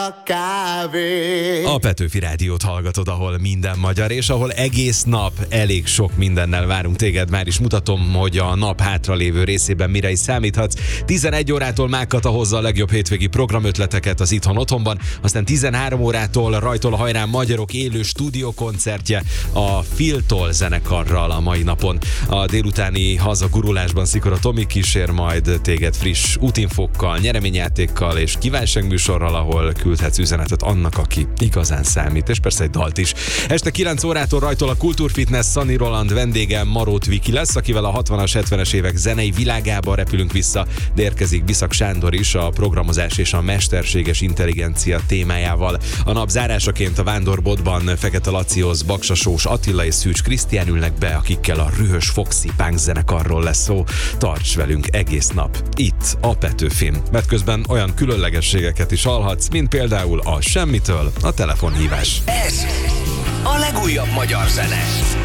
A kávé. A Petőfi Rádiót hallgatod, ahol minden magyar, és ahol egész nap elég sok mindennel várunk téged. Már is mutatom, hogy a nap hátralévő részében mire is számíthatsz. 11 órától Mágkata hozza a legjobb hétvégi programötleteket az Itthon Otthonban, aztán 13 órától Rajtól a hajrán magyarok élő stúdiókoncertje a Filtól zenekarral a mai napon. A délutáni hazagurulásban Szikora Tomi kísér majd téged friss útinfokkal, nyereményjátékkal és kívánságműsorral, ahol küldhetsz üzenetet annak, aki igazán számít, és persze egy dalt is. Este 9 órától Rajtól a Kultúrfitness Szani Roland vendége Marót Viki lesz, akivel a 60-as, 70-es évek zenei világába repülünk vissza, de érkezik Biszak Sándor is a programozás és a mesterséges intelligencia témájával. A nap zárásaként a Vándorbotban Fekete Lacihoz Baksa Sós Attila és Szűcs Krisztián ülnek be, akikkel a Rühös Foxy Punk zenekarról lesz szó. Tarts velünk egész nap itt a Petőfin, mert közben olyan különlegességeket is hallhatsz, mint például a semmitől a telefonhívás. Ez a legújabb magyar zene.